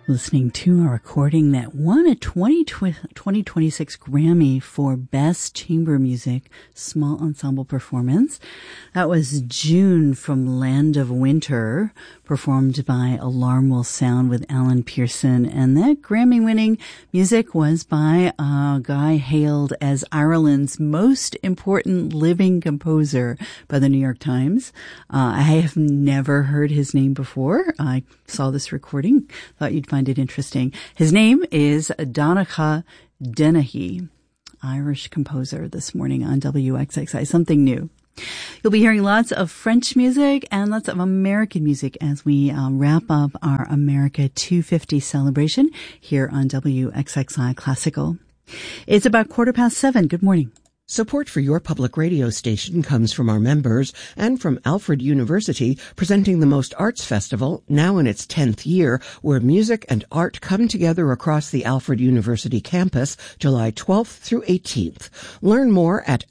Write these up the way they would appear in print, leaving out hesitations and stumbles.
Listening to a recording that won a 2026 Grammy for Best Chamber Music Small Ensemble Performance. That was June from Land of Winter, performed by Alarm Will Sound with Alan Pearson. And that Grammy-winning music was by a guy hailed as Ireland's most important living composer by the New York Times. I have never heard his name before. I saw this recording, thought you'd find it interesting. His name is Donnacha Dennehy, Irish composer, this morning on WXXI. Something new. You'll be hearing lots of French music and lots of American music as we wrap up our America 250 celebration here on WXXI Classical. It's about 7:15. Good morning. Support for your public radio station comes from our members and from Alfred University, presenting the Most Arts Festival, now in its 10th year, where music and art come together across the Alfred University campus, July 12th through 18th. Learn more at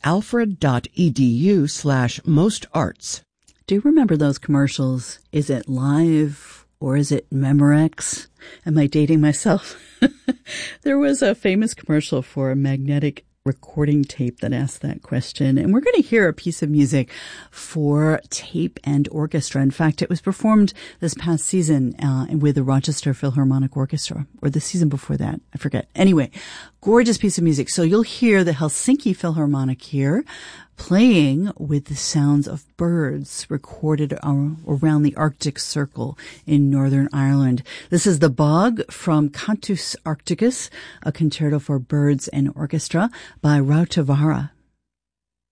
alfred.edu/mostarts. Do you remember those commercials? Is it live or is it Memorex? Am I dating myself? There was a famous commercial for a magnetic recording tape that asked that question. And we're going to hear a piece of music for tape and orchestra. In fact, it was performed this past season with the Rochester Philharmonic Orchestra, or the season before that. I forget. Anyway, gorgeous piece of music. So you'll hear the Helsinki Philharmonic here playing with the sounds of birds recorded around the Arctic Circle in Northern Ireland. This is The Bog from Cantus Arcticus, a concerto for birds and orchestra by Rautavaara.